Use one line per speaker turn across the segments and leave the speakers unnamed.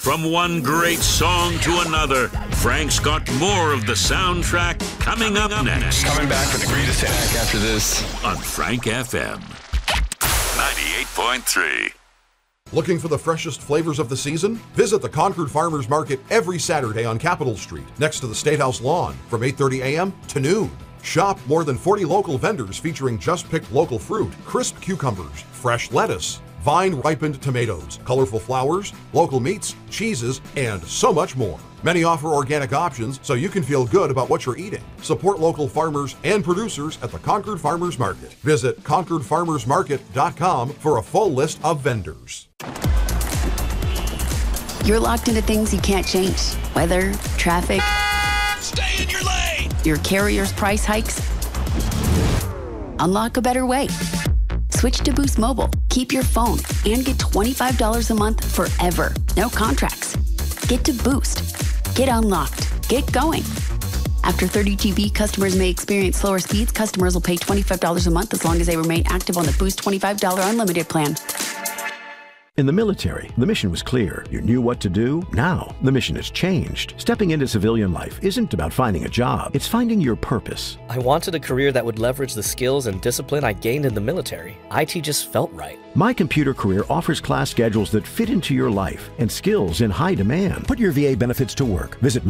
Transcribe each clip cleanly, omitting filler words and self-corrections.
From one great song to another, Frank's got more of the soundtrack coming up next.
Coming back for the great attack after this.
On Frank FM 98.3.
Looking for the freshest flavors of the season? Visit the Concord Farmers Market every Saturday on Capitol Street, next to the State House lawn, from 8:30 a.m. to noon. Shop more than 40 local vendors featuring just-picked local fruit, crisp cucumbers, fresh lettuce, vine-ripened tomatoes, colorful flowers, local meats, cheeses, and so much more. Many offer organic options so you can feel good about what you're eating. Support local farmers and producers at the Concord Farmers Market. Visit ConcordFarmersMarket.com for a full list of vendors.
You're locked into things you can't change. Weather, traffic.
Stay in your lane!
Your carrier's price hikes. Unlock a better way. Switch to Boost Mobile. Keep your phone and get $25 a month forever. No contracts. Get to Boost. Get unlocked. Get going. After 30 GB, customers may experience slower speeds. Customers will pay $25 a month as long as they remain active on the Boost $25 unlimited plan.
In the military, the mission was clear. You knew what to do. Now, the mission has changed. Stepping into civilian life isn't about finding a job. It's finding your purpose.
I wanted a career that would leverage the skills and discipline I gained in the military. IT just felt right.
My Computer Career offers class schedules that fit into your life and skills in high demand. Put your VA benefits to work. Visit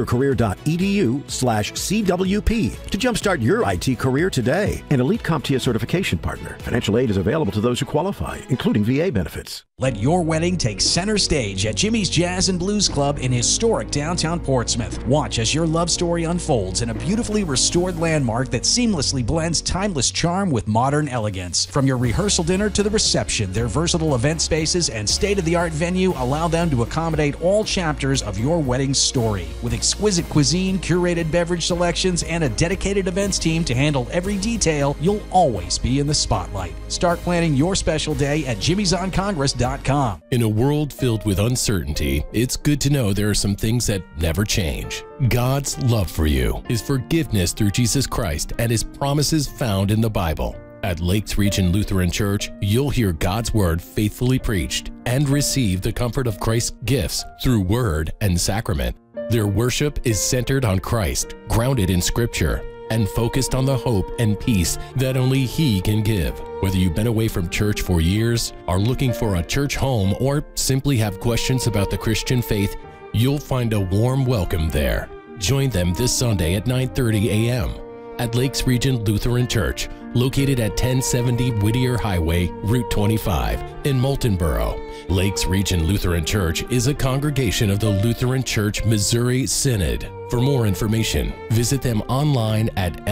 mycomputercareer.edu/CWP to jumpstart your IT career today. An elite CompTIA certification partner. Financial aid is available to those who qualify, including VA benefits.
Let your wedding take center stage at Jimmy's Jazz and Blues Club in historic downtown Portsmouth. Watch as your love story unfolds in a beautifully restored landmark that seamlessly blends timeless charm with modern elegance. From your rehearsal dinner to the reception, their versatile event spaces and state-of-the-art venue allow them to accommodate all chapters of your wedding story. With exquisite cuisine, curated beverage selections, and a dedicated events team to handle every detail, you'll always be in the spotlight. Start planning your special day at jimmysoncongress.com.
In a world filled with uncertainty, it's good to know there are some things that never change. God's love for you, His forgiveness through Jesus Christ, and His promises found in the Bible. At Lakes Region Lutheran Church, you'll hear God's Word faithfully preached and receive the comfort of Christ's gifts through Word and Sacrament. Their worship is centered on Christ, grounded in Scripture, and focused on the hope and peace that only He can give. Whether you've been away from church for years, are looking for a church home, or simply have questions about the Christian faith, you'll find a warm welcome there. Join them this Sunday at 9:30 a.m. at Lakes Region Lutheran Church, located at 1070 Whittier Highway, Route 25 in Moultonboro. Lakes Region Lutheran Church is a congregation of the Lutheran Church Missouri Synod. For more information, visit them online at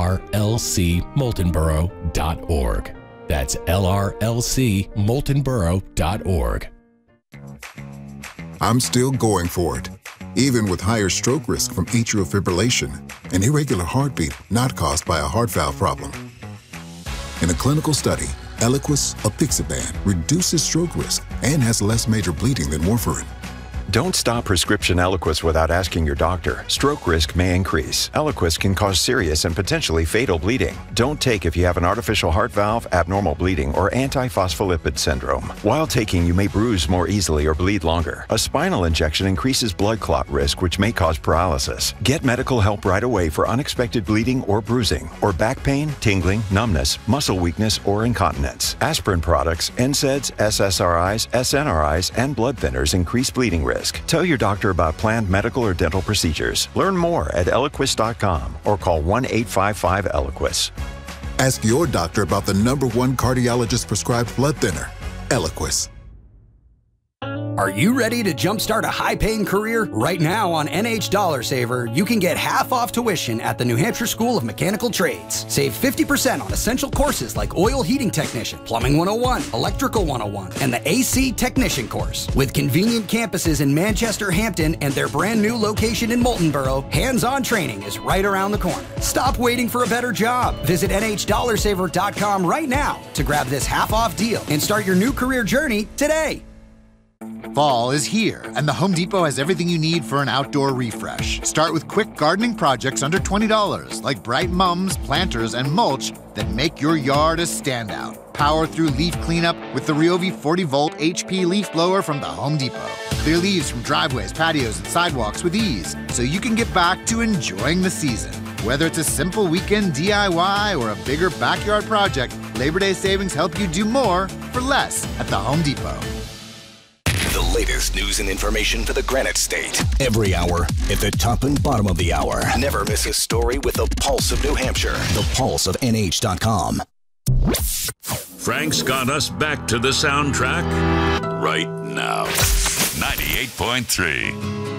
lrlcmoultonboro.org. That's lrlcmoultonboro.org.
I'm still going for it, even with higher stroke risk from atrial fibrillation, an irregular heartbeat not caused by a heart valve problem. In a clinical study, Eliquis apixaban reduces stroke risk and has less major bleeding than warfarin.
Don't stop prescription Eliquis without asking your doctor. Stroke risk may increase. Eliquis can cause serious and potentially fatal bleeding. Don't take if you have an artificial heart valve, abnormal bleeding, or antiphospholipid syndrome. While taking, you may bruise more easily or bleed longer. A spinal injection increases blood clot risk, which may cause paralysis. Get medical help right away for unexpected bleeding or bruising, or back pain, tingling, numbness, muscle weakness, or incontinence. Aspirin products, NSAIDs, SSRIs, SNRIs, and blood thinners increase bleeding risk. Tell your doctor about planned medical or dental procedures. Learn more at Eliquis.com or call 1-855-ELIQUIS.
Ask your doctor about the #1 cardiologist prescribed blood thinner, Eliquis.
Are you ready to jumpstart a high-paying career? Right now on NH Dollar Saver, you can get half off tuition at the New Hampshire School of Mechanical Trades. Save 50% on essential courses like Oil Heating Technician, Plumbing 101, Electrical 101, and the AC Technician course. With convenient campuses in Manchester, Hampton, and their brand new location in Moultonboro, hands-on training is right around the corner. Stop waiting for a better job. Visit NHDollarSaver.com right now to grab this half-off deal and start your new career journey today.
Fall is here, and the Home Depot has everything you need for an outdoor refresh. Start with quick gardening projects under $20, like bright mums, planters, and mulch that make your yard a standout. Power through leaf cleanup with the Ryobi 40-volt HP leaf blower from the Home Depot. Clear leaves from driveways, patios, and sidewalks with ease so you can get back to enjoying the season. Whether it's a simple weekend DIY or a bigger backyard project, Labor Day savings help you do more for less at the Home Depot.
The latest news and information for the Granite State. Every hour at the top and bottom of the hour. Never miss a story with the Pulse of New Hampshire. The Pulse of NH.com.
Frank's got us back to the soundtrack right now. 98.3.